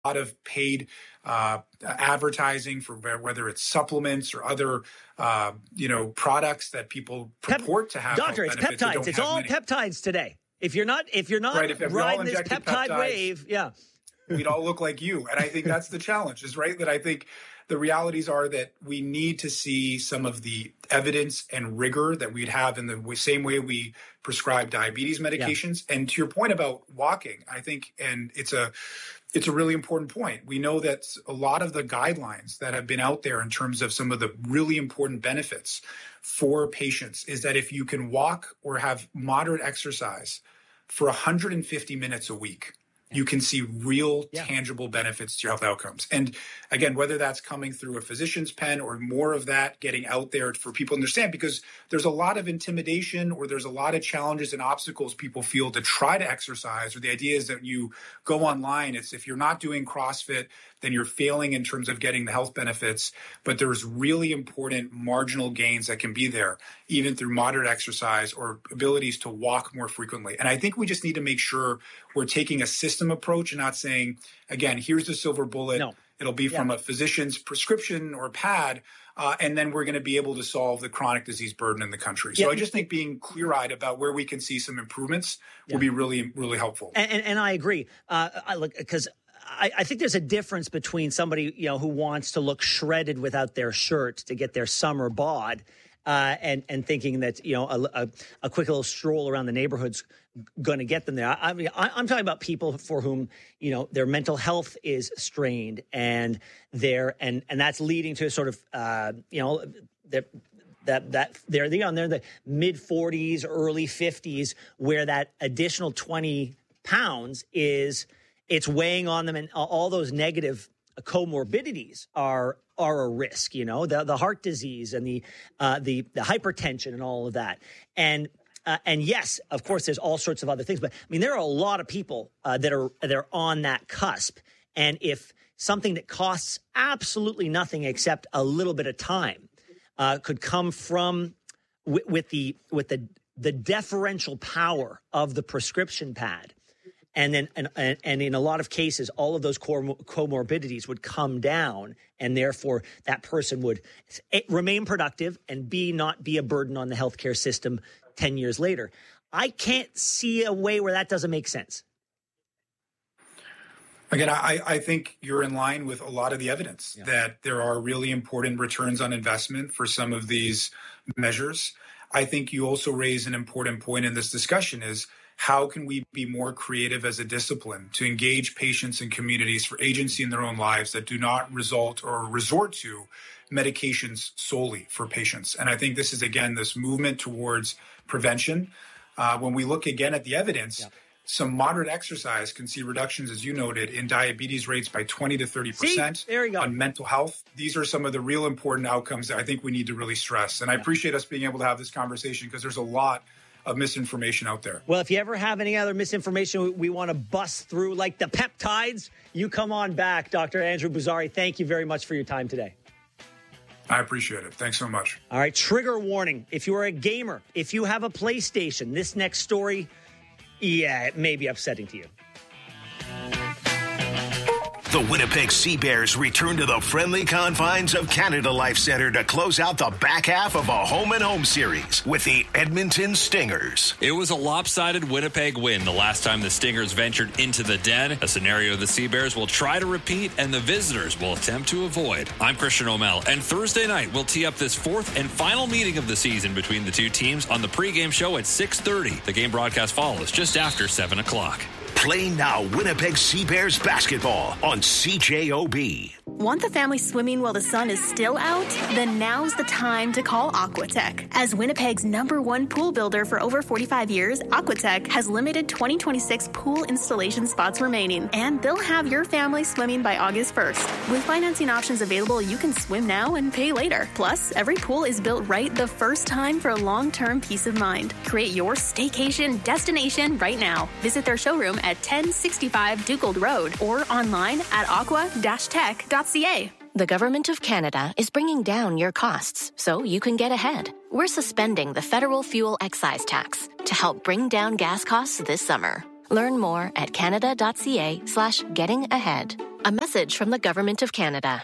lot of paid advertising for whether it's supplements or other, products that people purport to have. Doctor, it's peptides. It's all peptides today. If you're not right, if riding this peptide wave, we'd all look like you. And I think that's the challenge, is right, that I think the realities are that we need to see some of the evidence and rigor that we'd have in the same way we prescribe diabetes medications. Yeah. And to your point about walking, I think, and it's a really important point. We know that a lot of the guidelines that have been out there in terms of some of the really important benefits for patients is that if you can walk or have moderate exercise for 150 minutes a week, you can see real tangible benefits to your health outcomes. And again, whether that's coming through a physician's pen or more of that getting out there for people to understand, because there's a lot of intimidation or there's a lot of challenges and obstacles people feel to try to exercise, or the idea is that you go online, it's if you're not doing CrossFit, then you're failing in terms of getting the health benefits. But there's really important marginal gains that can be there, even through moderate exercise or abilities to walk more frequently. And I think we just need to make sure we're taking a system approach and not saying, again, here's the silver bullet. No. It'll be from a physician's prescription or pad, and then we're going to be able to solve the chronic disease burden in the country. So I just think being clear-eyed about where we can see some improvements will be really, really helpful. And I agree. Because I think there's a difference between somebody, who wants to look shredded without their shirt to get their summer bod, and thinking that, a quick little stroll around the neighborhood's going to get them there. I mean, I'm talking about people for whom, their mental health is strained and that's leading to sort of, that they're in the mid 40s, early 50s, where that additional 20 pounds it's weighing on them, and all those negative comorbidities are a risk, the heart disease and the hypertension and all of that. And yes, of course, there's all sorts of other things, but I mean, there are a lot of people that are on that cusp. And if something that costs absolutely nothing except a little bit of time could come from with the deferential power of the prescription pad, and then and in a lot of cases, all of those comorbidities would come down, and therefore that person would remain productive and not be a burden on the healthcare system 10 years later. I can't see a way where that doesn't make sense. Again, I think you're in line with a lot of the evidence that there are really important returns on investment for some of these measures. I think you also raise an important point in this discussion is, how can we be more creative as a discipline to engage patients and communities for agency in their own lives that do not resort to medications solely for patients? And I think this is, again, this movement towards prevention. When we look again at the evidence, some moderate exercise can see reductions, as you noted, in diabetes rates by 20 to 30%. There you go. On mental health. These are some of the real important outcomes that I think we need to really stress. And I appreciate us being able to have this conversation, because there's a lot of misinformation out there. Well, if you ever have any other misinformation we want to bust through, like the peptides, you come on back. Dr. Andrew Boozary, thank you very much for your time today. I appreciate it. Thanks so much. All right, trigger warning. If you're a gamer, if you have a PlayStation, this next story, it may be upsetting to you. The Winnipeg Sea Bears return to the friendly confines of Canada Life Centre to close out the back half of a home-and-home series with the Edmonton Stingers. It was a lopsided Winnipeg win the last time the Stingers ventured into the Den, a scenario the Sea Bears will try to repeat and the visitors will attempt to avoid. I'm Christian O'Mell, and Thursday night we'll tee up this fourth and final meeting of the season between the two teams on the pregame show at 6:30. The game broadcast follows just after 7 o'clock. Play now Winnipeg Sea Bears basketball on CJOB. Want the family swimming while the sun is still out? Then now's the time to call Aquatech. As Winnipeg's #1 pool builder for over 45 years, Aquatech has limited 2026 pool installation spots remaining, and they'll have your family swimming by August 1st. With financing options available, you can swim now and pay later. Plus, every pool is built right the first time for long-term peace of mind. Create your staycation destination right now. Visit their showroom at 1065 Dugold Road or online at aqua-tech.ca. The Government of Canada is bringing down your costs so you can get ahead. We're suspending the federal fuel excise tax to help bring down gas costs this summer. Learn more at canada.ca/getting ahead. A message from the Government of Canada.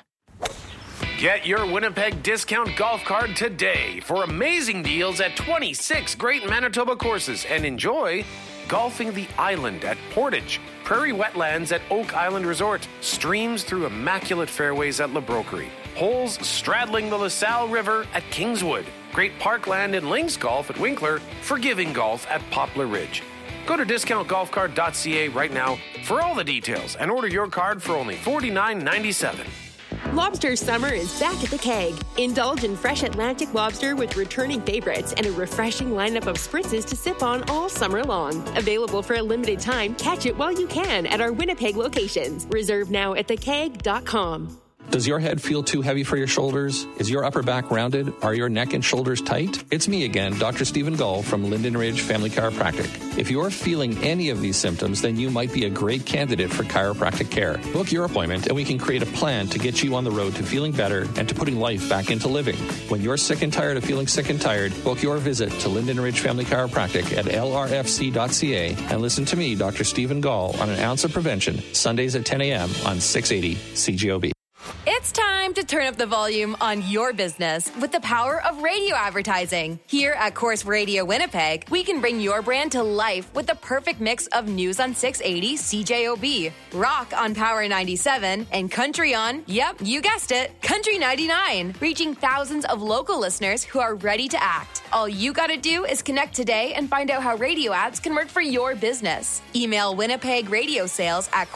Get your Winnipeg discount golf card today for amazing deals at 26 great Manitoba courses, and enjoy golfing the island at Portage, prairie wetlands at Oak Island Resort, streams through immaculate fairways at La Broquerie, holes straddling the LaSalle River at Kingswood, great parkland and links golf at Winkler, forgiving golf at Poplar Ridge. Go to discountgolfcard.ca right now for all the details and order your card for only $49.97. Lobster summer is back at the Keg. Indulge in fresh Atlantic lobster with returning favorites and a refreshing lineup of spritzes to sip on all summer long. Available for a limited time, catch it while you can at our Winnipeg locations. Reserve now at thekeg.com. Does your head feel too heavy for your shoulders? Is your upper back rounded? Are your neck and shoulders tight? It's me again, Dr. Stephen Gull from Linden Ridge Family Chiropractic. If you're feeling any of these symptoms, then you might be a great candidate for chiropractic care. Book your appointment and we can create a plan to get you on the road to feeling better and to putting life back into living. When you're sick and tired of feeling sick and tired, book your visit to Linden Ridge Family Chiropractic at lrfc.ca and listen to me, Dr. Stephen Gull, on An Ounce of Prevention, Sundays at 10 a.m. on 680 CJOB. It's time to turn up the volume on your business with the power of radio advertising. Here at Corus Radio Winnipeg, we can bring your brand to life with the perfect mix of news on 680 CJOB, rock on Power 97, and country on, yep, you guessed it, Country 99, reaching thousands of local listeners who are ready to act. All you gotta do is connect today and find out how radio ads can work for your business. Email Winnipeg Radio Sales at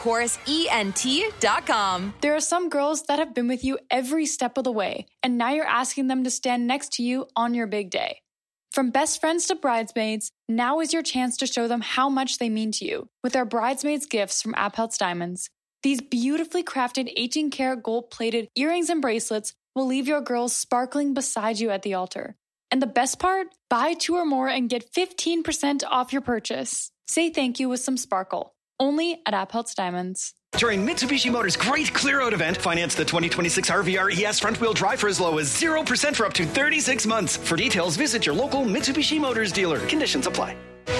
corusent.com. There are some girls that have been with you every step of the way, and now you're asking them to stand next to you on your big day. From best friends to bridesmaids, now is your chance to show them how much they mean to you with our bridesmaids gifts from Appeltz Diamonds. These beautifully crafted 18-karat gold-plated earrings and bracelets will leave your girls sparkling beside you at the altar. And the best part? Buy 2 or more and get 15% off your purchase. Say thank you with some sparkle. Only at Appeltz Diamonds. During Mitsubishi Motors' great clear-out event, finance the 2026 RVR ES front-wheel drive for as low as 0% for up to 36 months. For details, visit your local Mitsubishi Motors dealer. Conditions apply.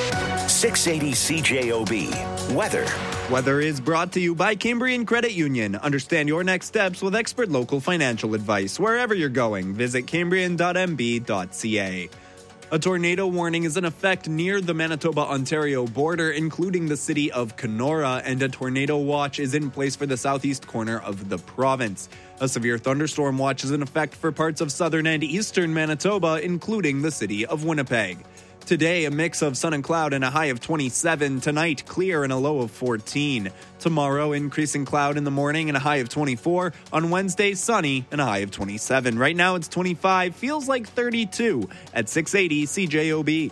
680 CJOB. Weather. Weather is brought to you by Cambrian Credit Union. Understand your next steps with expert local financial advice. Wherever you're going, visit cambrian.mb.ca. A tornado warning is in effect near the Manitoba-Ontario border, including the city of Kenora, and a tornado watch is in place for the southeast corner of the province. A severe thunderstorm watch is in effect for parts of southern and eastern Manitoba, including the city of Winnipeg. Today, a mix of sun and cloud and a high of 27. Tonight, clear and a low of 14. Tomorrow, increasing cloud in the morning and a high of 24. On Wednesday, sunny and a high of 27. Right now, it's 25. Feels like 32 at 680 CJOB.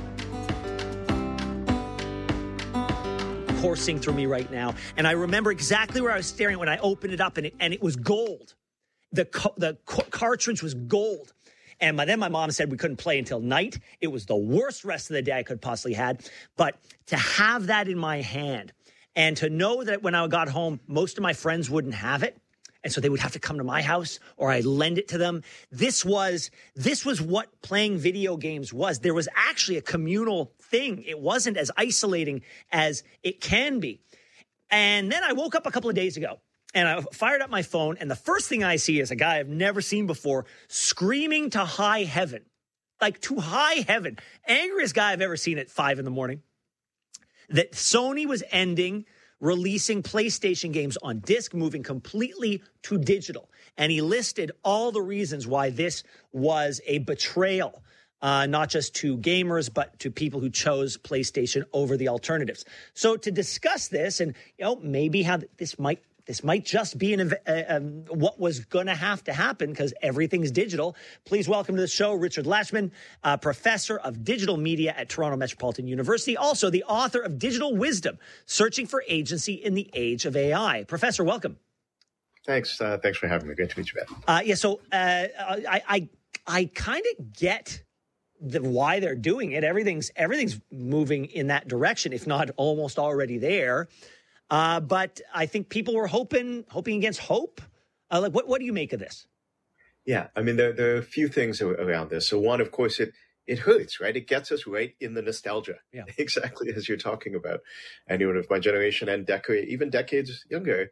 Coursing through me right now. And I remember exactly where I was staring when I opened it up, and it was gold. The cartridge was gold. And then my mom said we couldn't play until night. It was the worst rest of the day I could possibly had. But to have that in my hand and to know that when I got home, most of my friends wouldn't have it. And so they would have to come to my house or I'd lend it to them. This was what playing video games was. There was actually a communal thing. It wasn't as isolating as it can be. And then I woke up a couple of days ago. And I fired up my phone, and the first thing I see is a guy I've never seen before screaming to high heaven, like to high heaven. Angriest guy I've ever seen at 5 a.m. That Sony was releasing PlayStation games on disc, moving completely to digital. And he listed all the reasons why this was a betrayal, not just to gamers, but to people who chose PlayStation over the alternatives. So to discuss this and, maybe how this might just be what was going to have to happen because everything's digital. Please welcome to the show Richard Lachman, professor of digital media at Toronto Metropolitan University, also the author of Digital Wisdom, Searching for Agency in the Age of AI. Professor, welcome. Thanks. Thanks for having me. Great to meet you, Ben. I kind of get why they're doing it. Everything's moving in that direction, if not almost already there. But I think people were hoping against hope. What do you make of this? Yeah, I mean, there are a few things around this. So one, of course, it hurts, right? It gets us right in the nostalgia, exactly as you're talking about. Anyone of my generation and even decades younger,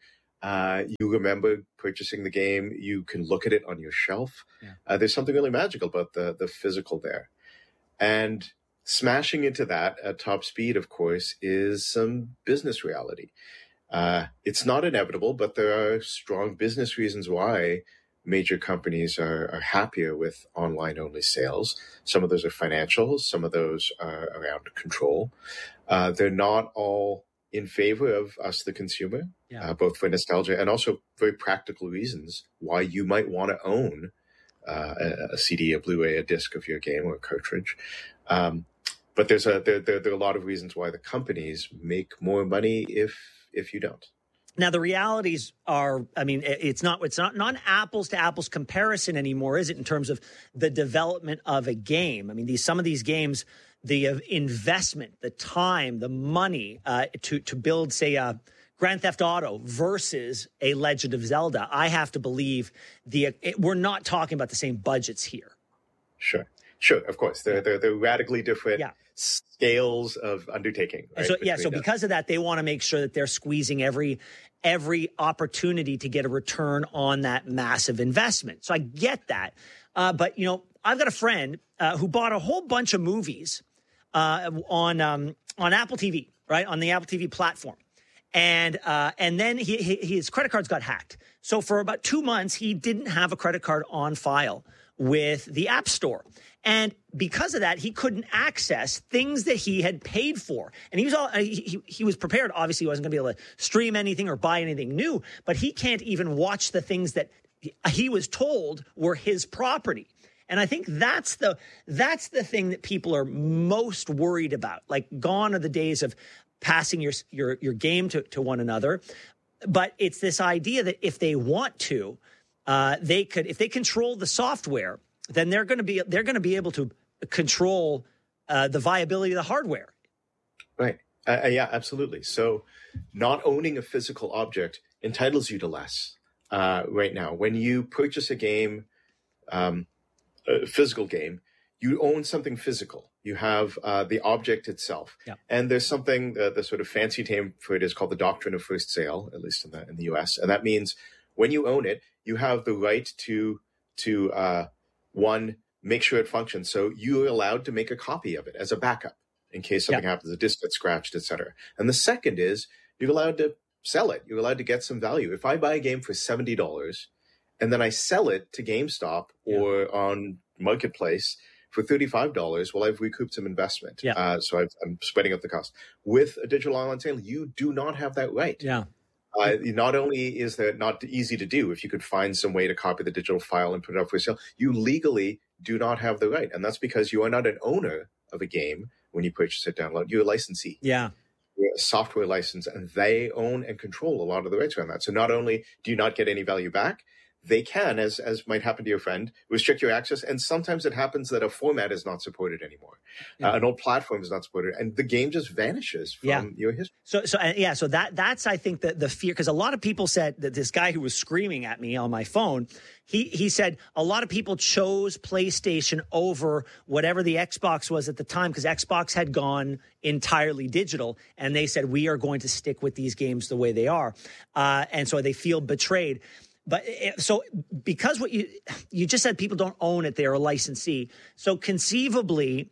You remember purchasing the game. You can look at it on your shelf. There's something really magical about the physical there. And smashing into that at top speed, of course, is some business reality. It's not inevitable, but there are strong business reasons why major companies are happier with online-only sales. Some of those are financial. Some of those are around control. They're not all in favor of us, the consumer, both for nostalgia and also very practical reasons why you might want to own a CD, a Blu-ray, a disc of your game or a cartridge. But there are a lot of reasons why the companies make more money if you don't. Now, the realities are, I mean, it's not an apples to apples comparison anymore, is it, in terms of the development of a game? I mean, some of these games, the investment, the time, the money to build, say, a Grand Theft Auto versus a Legend of Zelda, I have to believe we're not talking about the same budgets here. Sure, of course. They're radically different scales of undertaking. Right? So because of that, they want to make sure that they're squeezing every opportunity to get a return on that massive investment. So I get that. But, I've got a friend who bought a whole bunch of movies on Apple TV, right, on the Apple TV platform. And then his credit cards got hacked. So for about 2 months, he didn't have a credit card on file with the App Store. And because of that, he couldn't access things that he had paid for. And he was prepared. Obviously, he wasn't going to be able to stream anything or buy anything new, but he can't even watch the things that he was told were his property. And I think that's the thing that people are most worried about. Like, gone are the days of passing your game to one another. But it's this idea that if they want to, if they control the software, then they're going to be able to control the viability of the hardware. Right. Yeah, absolutely. So not owning a physical object entitles you to less right now. When you purchase a game, a physical game, you own something physical. You have the object itself. Yeah. And there's something, the sort of fancy name for it is called the doctrine of first sale, at least in the US. And that means when you own it, you have the right to one, make sure it functions. So you're allowed to make a copy of it as a backup in case something happens, a disk gets scratched, etc. And the second is you're allowed to sell it. You're allowed to get some value. If I buy a game for $70 and then I sell it to GameStop or on Marketplace for $35, well, I've recouped some investment. So I'm spreading out the cost. With a digital online sale, you do not have that right. Not only is that not easy to do, if you could find some way to copy the digital file and put it up for sale, you legally do not have the right. And that's because you are not an owner of a game when you purchase it download. You're a licensee. You're a software license, and they own and control a lot of the rights around that. So not only do you not get any value back, they can, as might happen to your friend, restrict your access. And sometimes it happens that a format is not supported anymore. An old platform is not supported, and the game just vanishes from your history. So that's, I think, the fear, because a lot of people said that this guy who was screaming at me on my phone, he said a lot of people chose PlayStation over whatever the Xbox was at the time, because Xbox had gone entirely digital, and they said, we are going to stick with these games the way they are. And so they feel betrayed. But so because what you just said, people don't own it, they're a licensee. So conceivably,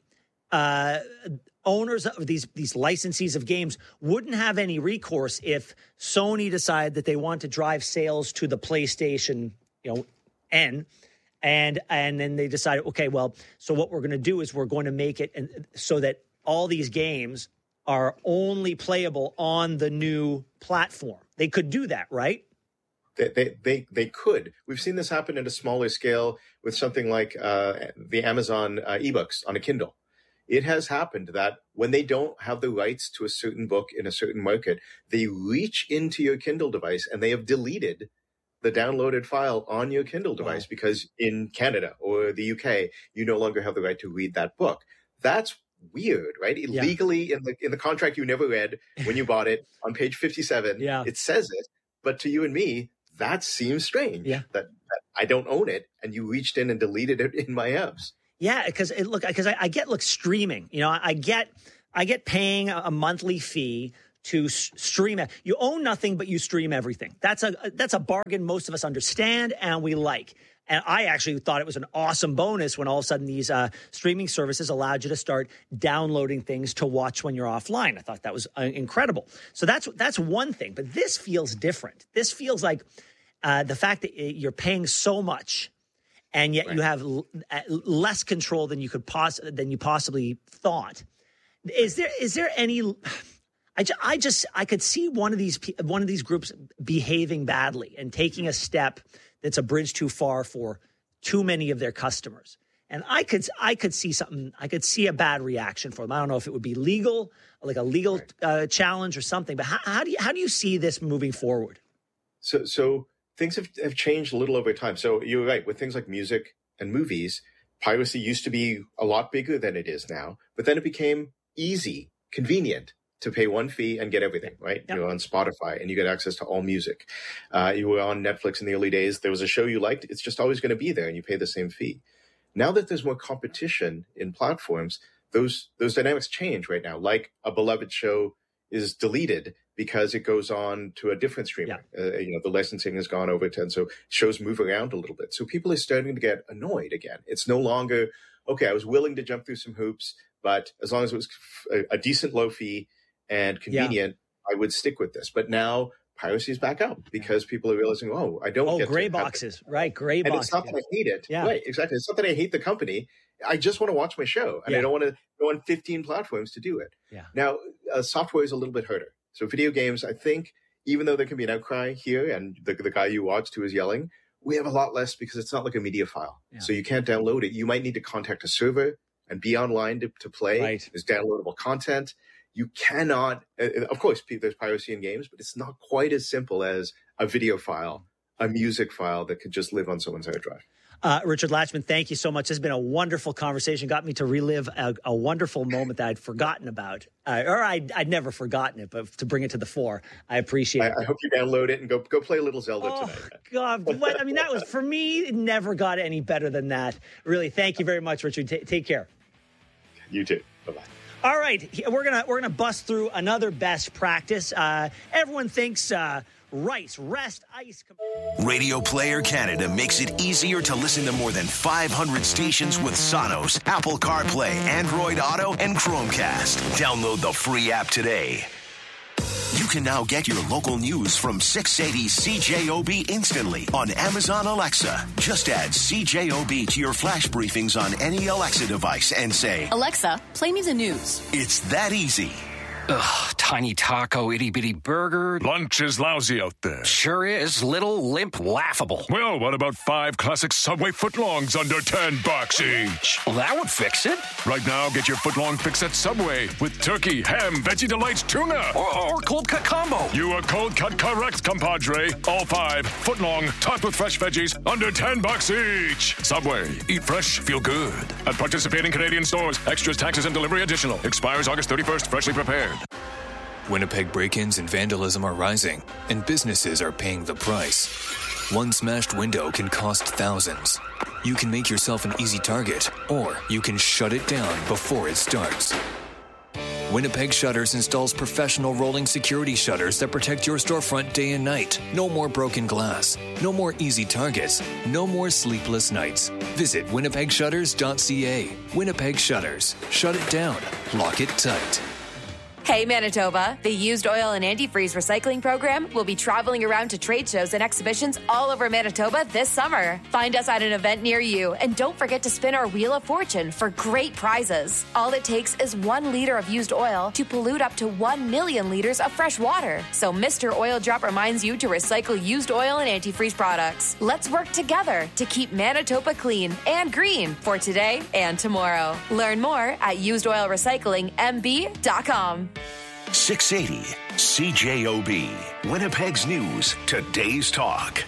owners of these licensees of games wouldn't have any recourse if Sony decided that they want to drive sales to the PlayStation, N, and then they decided, okay, well, so what we're going to do is we're going to make it so that all these games are only playable on the new platform. They could do that, right? They could. We've seen this happen at a smaller scale with something like the Amazon ebooks on a Kindle. It has happened that when they don't have the rights to a certain book in a certain market, they reach into your Kindle device and they have deleted the downloaded file on your Kindle device because in Canada or the UK, you no longer have the right to read that book. That's weird, right? Legally, in the contract you never read when you bought it, on page 57, it says it. But to you and me, that seems strange. That I don't own it, and you reached in and deleted it in my apps. Yeah, because I get streaming. I get paying a monthly fee to stream it. You own nothing, but you stream everything. That's a bargain most of us understand and we like. And I actually thought it was an awesome bonus when all of a sudden these streaming services allowed you to start downloading things to watch when you're offline. I thought that was incredible. So that's one thing. But this feels different. This feels like the fact that you're paying so much and yet you have less control than you possibly thought. Is there any? I could see one of these groups behaving badly and taking a step that's a bridge too far for too many of their customers. And I could see something. I could see a bad reaction for them. I don't know if it would be legal, like a legal challenge or something. But how do you see this moving forward? So things have changed a little over time. So you're right, with things like music and movies, piracy used to be a lot bigger than it is now. But then it became easy, convenient to pay one fee and get everything, right? Yep. You're on Spotify and you get access to all music. You were on Netflix in the early days. There was a show you liked. It's just always going to be there and you pay the same fee. Now that there's more competition in platforms, those dynamics change right now. Like a beloved show is deleted because it goes on to a different streamer. Yeah. The licensing has gone over to, and so shows move around a little bit. So people are starting to get annoyed again. It's no longer, okay, I was willing to jump through some hoops, but as long as it was a decent low fee and convenient, I would stick with this. But now piracy is back up because people are realizing, I don't get gray boxes, right? Gray boxes. And it's not that I hate it. Yeah. Right, exactly. It's not that I hate the company. I just want to watch my show, and I don't want to go on 15 platforms to do it. Yeah. Now, software is a little bit harder. So video games, I think, even though there can be an outcry here, and the guy you watched who is yelling, we have a lot less because it's not like a media file. Yeah. So you can't download it. You might need to contact a server and be online to play. Right. There's downloadable content. You cannot, of course, there's piracy in games, but it's not quite as simple as a video file, a music file that could just live on someone's hard drive. Richard Latchman, thank you so much. This has been a wonderful conversation. Got me to relive a wonderful moment that I'd forgotten about. I'd never forgotten it, but to bring it to the fore, I appreciate it. I hope you download it and go play a little Zelda tonight. God, that was, for me, it never got any better than that. Really, thank you very much, Richard. Take care. You too. Bye-bye. All right, we're gonna bust through another best practice. Everyone thinks rice, rest, ice. Radio Player Canada makes it easier to listen to more than 500 stations with Sonos, Apple CarPlay, Android Auto, and Chromecast. Download the free app today. You can now get your local news from 680 CJOB instantly on Amazon Alexa. Just add CJOB to your flash briefings on any Alexa device and say, Alexa, play me the news. It's that easy. Ugh, tiny taco, itty-bitty burger. Lunch is lousy out there. Sure is. Little, limp, laughable. Well, what about 5 classic Subway footlongs under $10 each? Well, that would fix it. Right now, get your footlong fix at Subway with turkey, ham, Veggie Delights, tuna. Or cold cut combo. You are cold cut correct, compadre. All 5 footlong, topped with fresh veggies, under $10 each. Subway. Eat fresh, feel good. At participating Canadian stores. Extras, taxes, and delivery additional. Expires August 31st. Freshly prepared. Winnipeg break-ins and vandalism are rising, and businesses are paying the price. One smashed window can cost thousands. You can make yourself an easy target, or you can shut it down before it starts. Winnipeg Shutters installs professional rolling security shutters that protect your storefront day and night. No more broken glass. No more easy targets. No more sleepless nights. Visit winnipegshutters.ca. Winnipeg Shutters. Shut it down. Lock it tight. Hey, Manitoba, the Used Oil and Antifreeze Recycling Program will be traveling around to trade shows and exhibitions all over Manitoba this summer. Find us at an event near you, and don't forget to spin our Wheel of Fortune for great prizes. All it takes is 1 liter of used oil to pollute up to 1 million liters of fresh water. So Mr. Oil Drop reminds you to recycle used oil and antifreeze products. Let's work together to keep Manitoba clean and green for today and tomorrow. Learn more at usedoilrecyclingmb.com. 680 CJOB, Winnipeg's news, today's talk.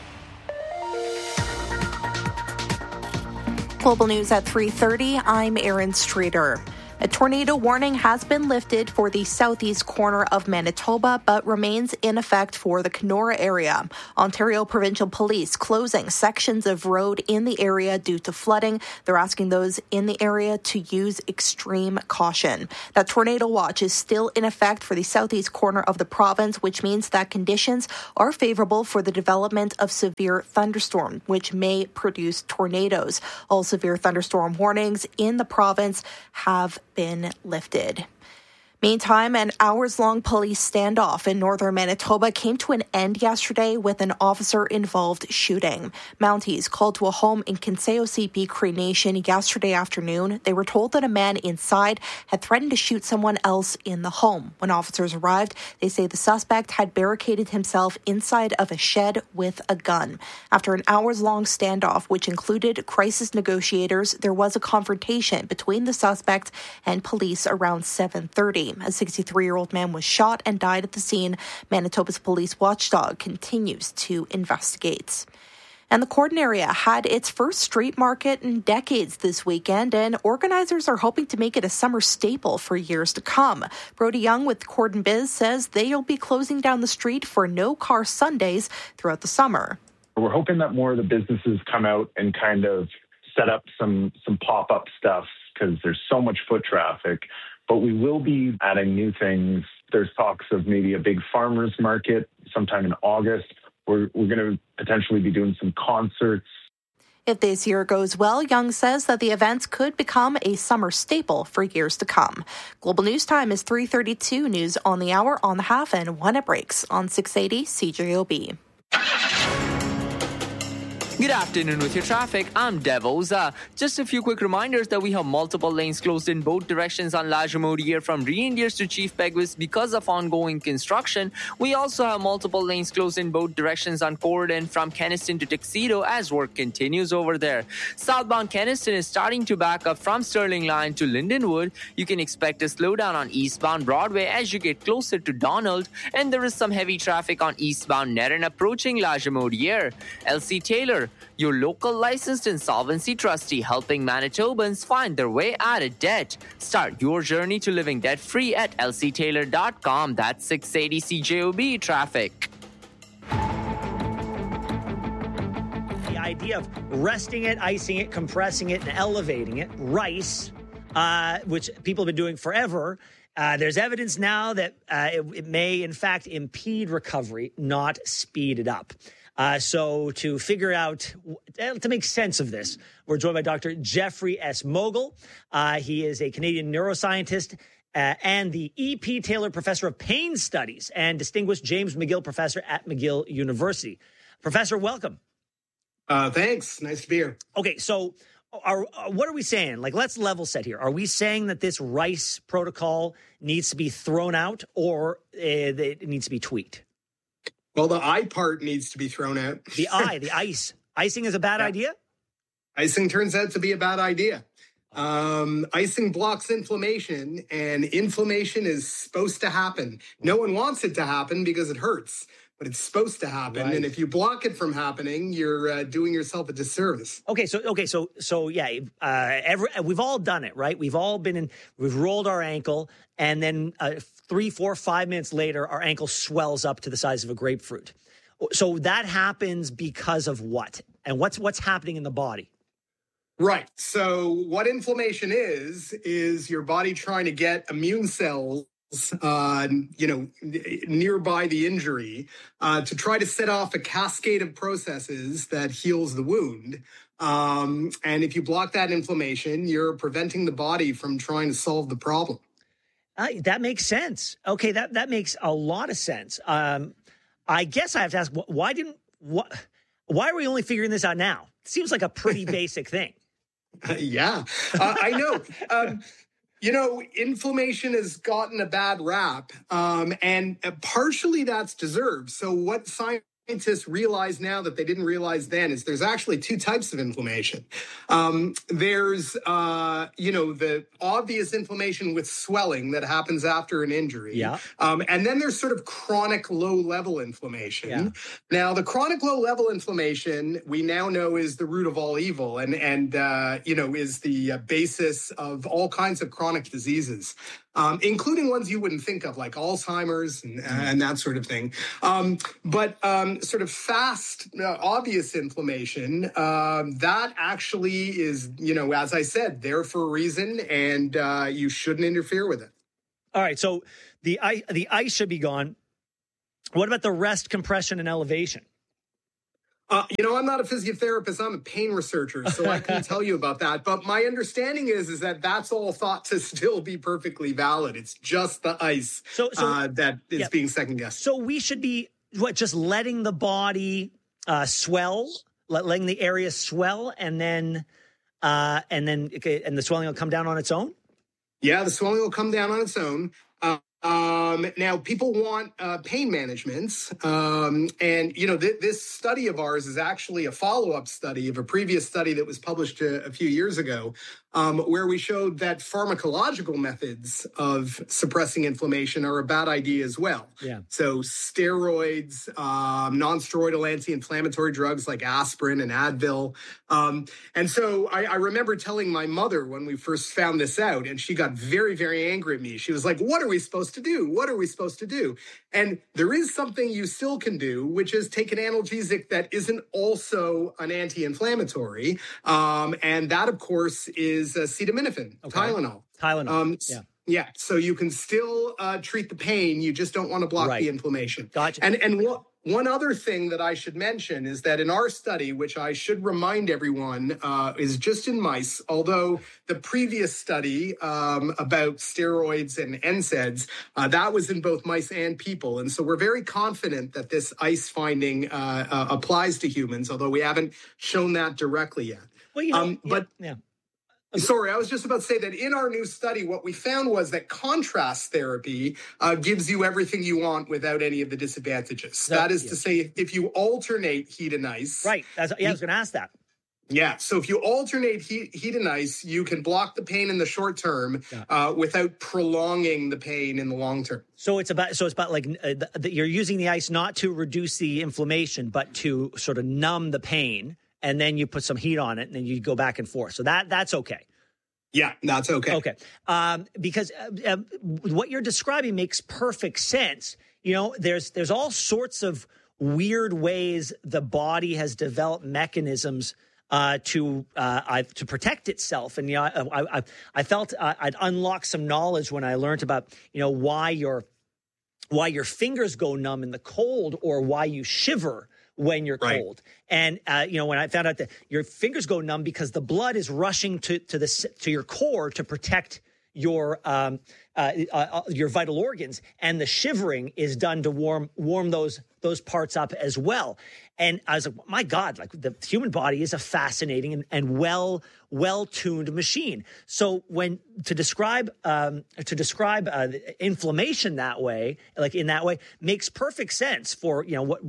Global news at 3:30. I'm Erin Streeter. A tornado warning has been lifted for the southeast corner of Manitoba, but remains in effect for the Kenora area. Ontario Provincial Police closing sections of road in the area due to flooding. They're asking those in the area to use extreme caution. That tornado watch is still in effect for the southeast corner of the province, which means that conditions are favorable for the development of severe thunderstorms, which may produce tornadoes. All severe thunderstorm warnings in the province have been lifted. Meantime, an hours-long police standoff in northern Manitoba came to an end yesterday with an officer-involved shooting. Mounties called to a home in Conseil CP Cree Nation yesterday afternoon. They were told that a man inside had threatened to shoot someone else in the home. When officers arrived, they say the suspect had barricaded himself inside of a shed with a gun. After an hours-long standoff, which included crisis negotiators, there was a confrontation between the suspect and police around 7:30. A 63-year-old man was shot and died at the scene. Manitoba's police watchdog continues to investigate. And the Corden area had its first street market in decades this weekend, and organizers are hoping to make it a summer staple for years to come. Brody Young with Corden Biz says they'll be closing down the street for no-car Sundays throughout the summer. We're hoping that more of the businesses come out and kind of set up some pop-up stuff because there's so much foot traffic. But we will be adding new things. There's talks of maybe a big farmers market sometime in August. We're going to potentially be doing some concerts. If this year goes well, Young says that the events could become a summer staple for years to come. Global News Time is 3:32. News on the hour, on the half, and when it breaks on 680 CJOB. Good afternoon with your traffic. I'm Dev Oza. Just a few quick reminders that we have multiple lanes closed in both directions on La Jamodiere from Reindeers to Chief Peguis because of ongoing construction. We also have multiple lanes closed in both directions on Corridon from Kenaston to Tuxedo as work continues over there. Southbound Kenaston is starting to back up from Sterling Line to Lindenwood. You can expect a slowdown on eastbound Broadway as you get closer to Donald. And there is some heavy traffic on eastbound Nerin approaching La Jamodiere. LC Taylor, your local licensed insolvency trustee, helping Manitobans find their way out of debt. Start your journey to living debt-free at lctaylor.com. That's 680 CJOB traffic. The idea of resting it, icing it, compressing it, and elevating it, rice, which people have been doing forever. There's evidence now that it may, in fact, impede recovery, not speed it up. So to figure out, to make sense of this, we're joined by Dr. Jeffrey S. Mogul. He is a Canadian neuroscientist and the E.P. Taylor Professor of Pain Studies and Distinguished James McGill Professor at McGill University. Professor, welcome. Thanks. Nice to be here. Okay, so what are we saying? Like, let's level set here. Are we saying that this RICE protocol needs to be thrown out or it needs to be tweaked? Well, the I part needs to be thrown out. The ice. Icing is a bad idea? Icing turns out to be a bad idea. Icing blocks inflammation, and inflammation is supposed to happen. No one wants it to happen because it hurts, but it's supposed to happen. Right. And if you block it from happening, you're doing yourself a disservice. So yeah, we've all done it, right? We've all we've rolled our ankle, and then 3, 4, 5 minutes later, our ankle swells up to the size of a grapefruit. So that happens because of what? And what's happening in the body? Right. So what inflammation is your body trying to get immune cells, nearby the injury, to try to set off a cascade of processes that heals the wound. And if you block that inflammation, you're preventing the body from trying to solve the problem. That makes sense. Okay, that makes a lot of sense. I guess I have to ask, why are we only figuring this out now? It seems like a pretty basic thing. I know. Inflammation has gotten a bad rap, and partially that's deserved. So what scientists scientists realize now that they didn't realize then is there's actually two types of inflammation. There's, the obvious inflammation with swelling that happens after an injury. Yeah. And then there's sort of chronic low-level inflammation. Yeah. Now, the chronic low-level inflammation we now know is the root of all evil and is the basis of all kinds of chronic diseases. Including ones you wouldn't think of, like Alzheimer's and that sort of thing. But sort of fast, obvious inflammation, that actually is, as I said, there for a reason, and you shouldn't interfere with it. All right, so the ice should be gone. What about the rest, compression, and elevation? I'm not a physiotherapist. I'm a pain researcher, so I couldn't tell you about that. But my understanding is that that's all thought to still be perfectly valid. It's just the ice that is being second guessed. So we should be just letting the body swell, letting the area swell, and the swelling will come down on its own. Yeah, the swelling will come down on its own. Now, people want pain management, this study of ours is actually a follow-up study of a previous study that was published a few years ago, where we showed that pharmacological methods of suppressing inflammation are a bad idea as well. Yeah. So steroids, non-steroidal anti-inflammatory drugs like aspirin and Advil. And so I remember telling my mother when we first found this out, and she got very, very angry at me. She was like, what are we supposed to do? What are we supposed to do? And there is something you still can do, which is take an analgesic that isn't also an anti-inflammatory. And that, of course, is acetaminophen, Tylenol. Yeah, so you can still treat the pain. You just don't want to block the inflammation. Gotcha. And one other thing that I should mention is that in our study, which I should remind everyone is just in mice, although the previous study about steroids and NSAIDs, that was in both mice and people. And so we're very confident that this ice finding applies to humans, although we haven't shown that directly yet. Well, Sorry, I was just about to say that in our new study, what we found was that contrast therapy gives you everything you want without any of the disadvantages. That is to say, if you alternate heat and ice. Right. I was going to ask that. Yeah. So if you alternate heat and ice, you can block the pain in the short term without prolonging the pain in the long term. So it's about like you're using the ice not to reduce the inflammation, but to sort of numb the pain. And then you put some heat on it, and then you go back and forth. So that's okay. Yeah, that's okay. Okay, because what you're describing makes perfect sense. There's all sorts of weird ways the body has developed mechanisms to protect itself. And I felt I'd unlocked some knowledge when I learned about why your fingers go numb in the cold, or why you shiver when you're cold. And, when I found out that your fingers go numb because the blood is rushing to your core to protect your vital organs, and the shivering is done to warm those parts up as well. And I was like, my God, like the human body is a fascinating and well-tuned machine. So to describe inflammation that way, like in that way, makes perfect sense for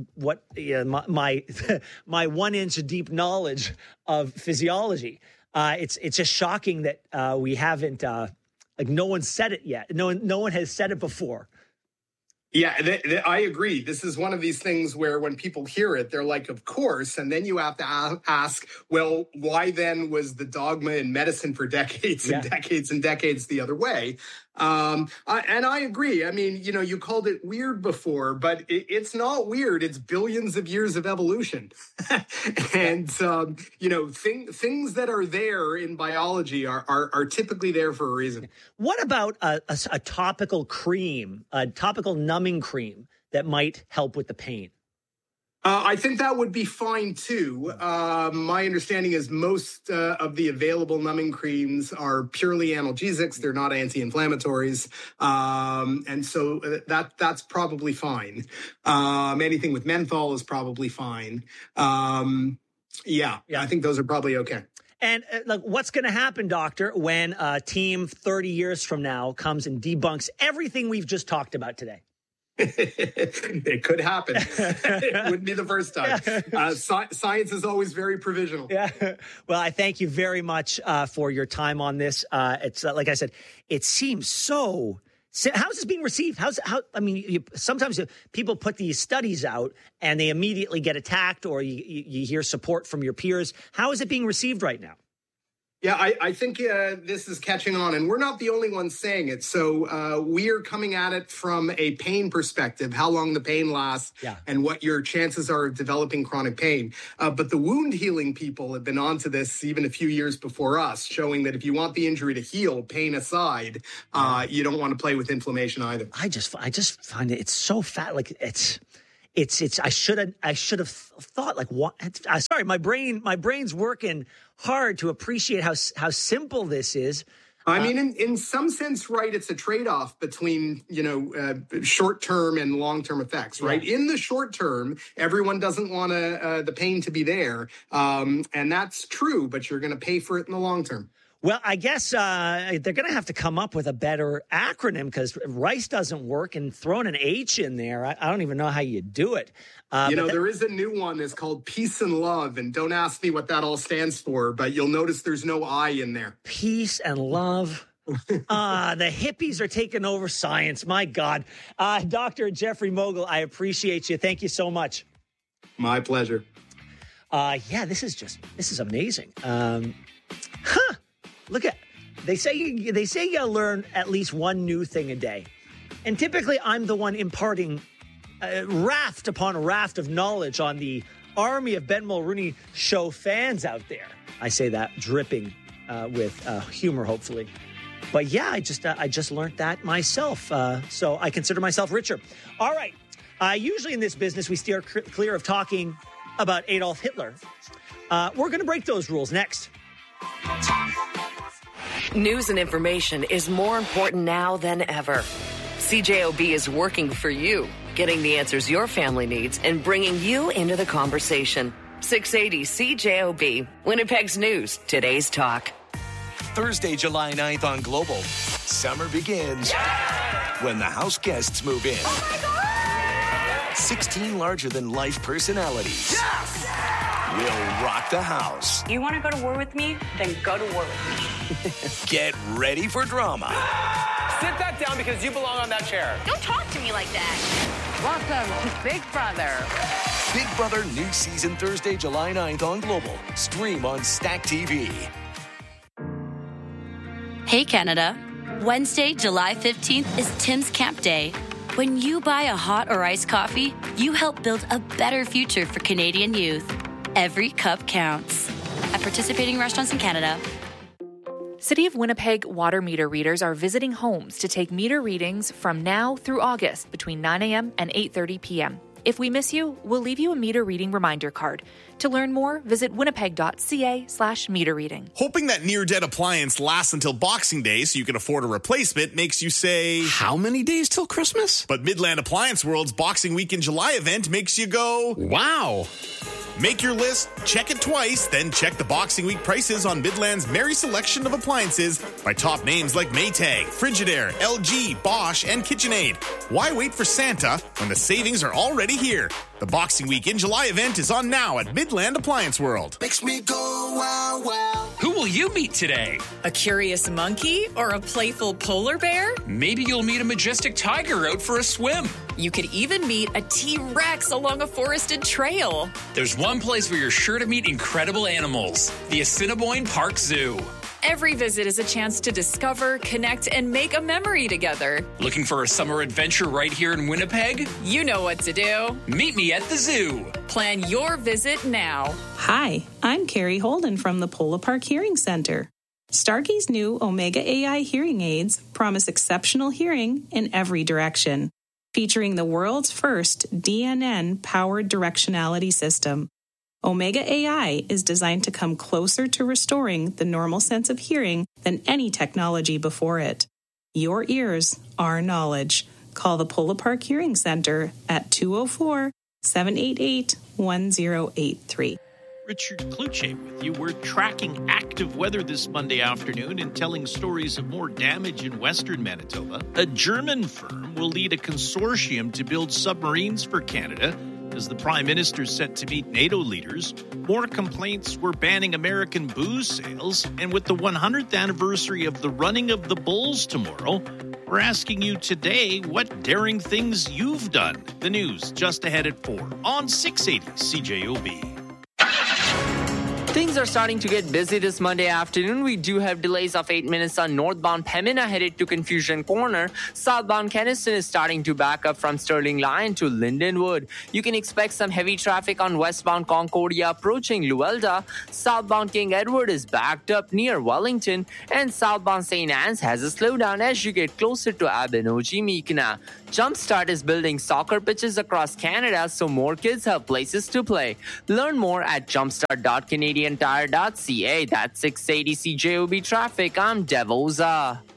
my 1 inch deep knowledge of physiology. It's just shocking that we haven't no one said it yet. No one has said it before. Yeah, I agree. This is one of these things where when people hear it, they're like, of course. And then you have to ask, well, why then was the dogma in medicine for decades and decades and decades the other way? And I agree. I mean, you called it weird before, but it's not weird. It's billions of years of evolution. And, things that are there in biology are typically there for a reason. What about a topical cream, a topical numbing cream that might help with the pain? I think that would be fine, too. My understanding is most of the available numbing creams are purely analgesics. They're not anti-inflammatories. And so that's probably fine. Anything with menthol is probably fine. I think those are probably okay. And what's going to happen, doctor, when a team 30 years from now comes and debunks everything we've just talked about today? It could happen. It wouldn't be the first time. Science is always very provisional. Yeah. Well, I thank you very much for your time on this. It's like I said, it seems so. How's this being received? Sometimes people put these studies out and they immediately get attacked, or you hear support from your peers. How is it being received right now? Yeah, I think this is catching on, and we're not the only ones saying it. So we are coming at it from a pain perspective, how long the pain lasts, and what your chances are of developing chronic pain. But the wound healing people have been onto this even a few years before us, showing that if you want the injury to heal, pain aside, you don't want to play with inflammation either. I just find it's so fat. Like it's. I should have thought, like, what? Sorry, my brain's working hard to appreciate how simple this is. I mean, in some sense, right, it's a trade-off between, short-term and long-term effects, right? Yeah. In the short term, everyone doesn't want the pain to be there. And that's true, but you're going to pay for it in the long term. Well, I guess they're going to have to come up with a better acronym, because RICE doesn't work, and throwing an H in there, I don't even know how you do it. There is a new one. It's called Peace and Love, and don't ask me what that all stands for, but you'll notice there's no I in there. Peace and love. The hippies are taking over science. My God. Dr. Jeffrey Mogul, I appreciate you. Thank you so much. My pleasure. This is amazing. Look at, they say you gotta learn at least one new thing a day. And typically I'm the one imparting raft upon raft of knowledge on the army of Ben Mulrooney show fans out there. I say that dripping with humor, hopefully. But yeah, I just learned that myself. So I consider myself richer. All right. Usually in this business, we steer clear of talking about Adolf Hitler. We're going to break those rules next. News and information is more important now than ever. CJOB is working for you, getting the answers your family needs and bringing you into the conversation. 680 CJOB, Winnipeg's news, today's talk. Thursday, July 9th on Global. Summer begins when the house guests move in. Oh my God! 16 larger-than-life personalities. Yes! Will rock the house. You want to go to war with me? Then go to war with me. Get ready for drama. Sit that down because you belong on that chair. Don't talk to me like that. Welcome to Big Brother. Big Brother new season Thursday, July 9th on Global. Stream on Stack TV. Hey Canada. Wednesday, July 15th is Tim's Camp Day. When you buy a hot or iced coffee, you help build a better future for Canadian youth. Every cup counts. At participating restaurants in Canada. City of Winnipeg water meter readers are visiting homes to take meter readings from now through August between 9 a.m. and 8:30 p.m. If we miss you, we'll leave you a meter reading reminder card. To learn more, visit winnipeg.ca/meter reading. Hoping that near-dead appliance lasts until Boxing Day so you can afford a replacement makes you say, how many days till Christmas? But Midland Appliance World's Boxing Week in July event makes you go, wow. Make your list, check it twice, then check the Boxing Week prices on Midland's merry selection of appliances by top names like Maytag, Frigidaire, LG, Bosch, and KitchenAid. Why wait for Santa when the savings are already here? The Boxing Week in July event is on now at Midland Appliance World. Makes me go wow wow. Who will you meet today? A curious monkey or a playful polar bear? Maybe you'll meet a majestic tiger out for a swim. You could even meet a T-Rex along a forested trail. There's one place where you're sure to meet incredible animals, the Assiniboine Park Zoo. Every visit is a chance to discover, connect, and make a memory together. Looking for a summer adventure right here in Winnipeg? You know what to do. Meet me at the zoo. Plan your visit now. Hi, I'm Carrie Holden from the Polo Park Hearing Center. Starkey's new Omega AI hearing aids promise exceptional hearing in every direction, featuring the world's first DNN-powered directionality system. Omega AI is designed to come closer to restoring the normal sense of hearing than any technology before it. Your ears, our knowledge. Call the Polo Park Hearing Center at 204-788-1083. Richard Kluche with you. We're tracking active weather this Monday afternoon and telling stories of more damage in western Manitoba. A German firm will lead a consortium to build submarines for Canada as the Prime Minister is set to meet NATO leaders. More complaints were banning American booze sales. And with the 100th anniversary of the running of the Bulls tomorrow, we're asking you today what daring things you've done. The news just ahead at 4 on 680 CJOB. Things are starting to get busy this Monday afternoon. We do have delays of 8 minutes on northbound Pembina headed to Confusion Corner. Southbound Keniston is starting to back up from Sterling Line to Lindenwood. You can expect some heavy traffic on westbound Concordia approaching Luelda. Southbound King Edward is backed up near Wellington. And southbound St. Anne's has a slowdown as you get closer to Abenoji Meekina. Jumpstart is building soccer pitches across Canada so more kids have places to play. Learn more at jumpstart.canadiantire.ca. That's 680 CJOB traffic. I'm Devoza.